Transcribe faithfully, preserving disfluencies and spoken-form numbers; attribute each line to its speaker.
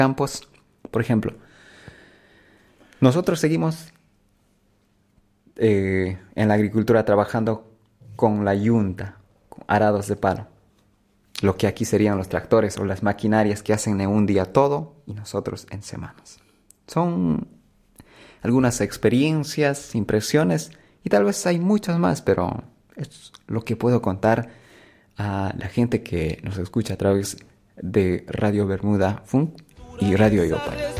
Speaker 1: campos. Por ejemplo, nosotros seguimos eh, en la agricultura trabajando con la yunta, con arados de palo. Lo que aquí serían los tractores o las maquinarias que hacen en un día todo y nosotros en semanas. Son algunas experiencias, impresiones y tal vez hay muchas más, pero es lo que puedo contar a la gente que nos escucha a través de Radio Bermuda Funk y Radio Yopa.